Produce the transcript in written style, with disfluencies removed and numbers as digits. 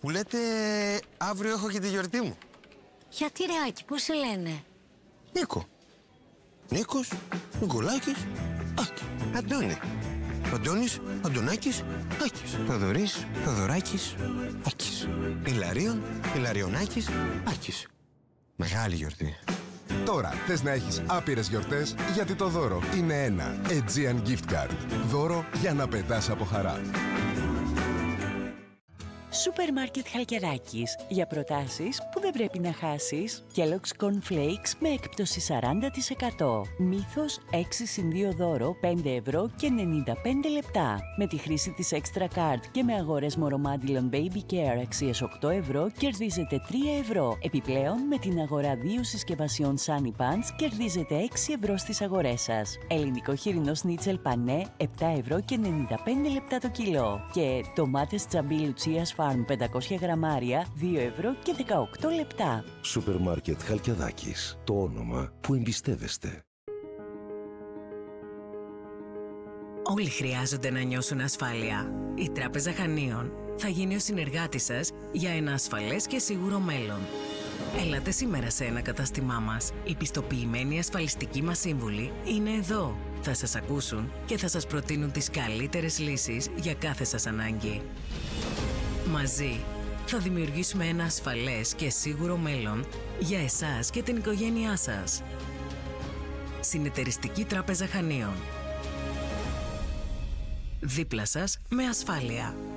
Που λέτε αύριο έχω και τη γιορτή μου. Γιατί ρε Άκη, πώς σε λένε? Νίκο. Νίκος, Νικολάκης, Άκη. Αντώνη. Αντώνης, Αντωνάκης, Άκης. Θοδωρής, Θοδωράκης, Άκης. Ηλαρίων, Ηλαριονάκης, Άκης. Μεγάλη γιορτή. Τώρα θες να έχεις άπειρες γιορτές, γιατί το δώρο είναι ένα Aegean Gift Card. Δώρο για να πετάς από χαρά. Σούπερ Μάρκετ Χαλκιδάκης. Για προτάσεις που δεν πρέπει να χάσεις. Kellogg's Corn Flakes με έκπτωση 40%. Μύθος 6+2 δώρο 5 ευρώ και 95 λεπτά. Με τη χρήση της Extra Card και με αγορές Moromandilon Baby Care αξίας 8 ευρώ κερδίζετε 3 ευρώ. Επιπλέον με την αγορά 2 συσκευασιών Sunny Pants κερδίζετε 6 ευρώ στις αγορές σας. Ελληνικό χοιρινό σνίτσελ πανέ 7 ευρώ και 95 λεπτά το κιλό. Και ντομάτες τσαμπί Λουτσίας Farm 500 γραμμάρια 2 ευρώ και 18 λεπτά. Σούπερ Μάρκετ Χαλκιδάκης. Το όνομα που εμπιστεύεστε. Όλοι χρειάζονται να νιώσουν ασφάλεια. Η Τράπεζα Χανίων θα γίνει ο συνεργάτης σας για ένα ασφαλές και σίγουρο μέλλον. Έλατε σήμερα σε ένα κατάστημά μας. Οι πιστοποιημένοι ασφαλιστικοί μας σύμβουλοι είναι εδώ. Θα σας ακούσουν και θα σας προτείνουν τις καλύτερες λύσεις για κάθε σας ανάγκη. Μαζί θα δημιουργήσουμε ένα ασφαλές και σίγουρο μέλλον για εσάς και την οικογένειά σας. Συνεταιριστική Τράπεζα Χανίων. Δίπλα σας με ασφάλεια.